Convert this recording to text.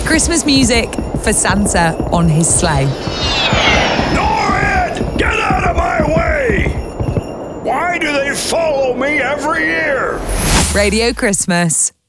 Christmas music for Santa on his sleigh. Norrid! Get out of my way! Why do they follow me every year? Radio Christmas.